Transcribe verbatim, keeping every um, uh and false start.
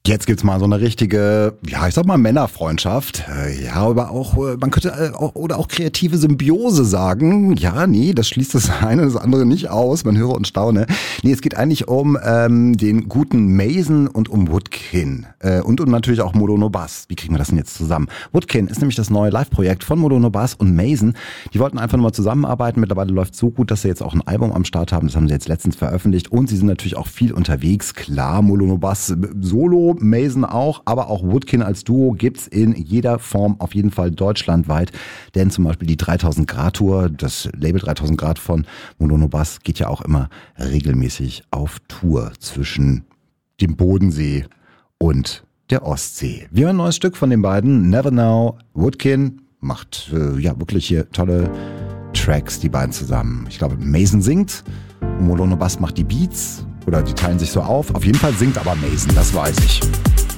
Jetzt gibt's mal so eine richtige, ja, ich sag mal Männerfreundschaft. Ja, aber auch, man könnte auch, oder auch kreative Symbiose sagen. Ja, nee, das schließt das eine das andere nicht aus. Man höre und staune. Nee, es geht eigentlich um ähm, den guten Mason und um Woodkin. Äh, und um natürlich auch Modono Bass. Wie kriegen wir das denn jetzt zusammen? Woodkin ist nämlich das neue Live-Projekt von Modono Bass und Mason. Die wollten einfach nur mal zusammenarbeiten. Mittlerweile läuft so gut, dass sie jetzt auch ein Album am Start haben. Das haben sie jetzt letztens veröffentlicht. Und sie sind natürlich auch viel unterwegs. Klar, Modono Bass solo, Mason auch, aber auch Woodkin als Duo gibt's in jeder Form auf jeden Fall deutschlandweit, denn zum Beispiel die dreitausend Grad Tour, das Label dreitausend Grad von Modono Bass geht ja auch immer regelmäßig auf Tour zwischen dem Bodensee und der Ostsee. Wir hören ein neues Stück von den beiden, Never Now. Woodkin macht äh, ja wirklich hier tolle Tracks, die beiden zusammen. Ich glaube, Mason singt und Modono Bass macht die Beats. Oder die teilen sich so auf. Auf jeden Fall singt aber Mason, das weiß ich.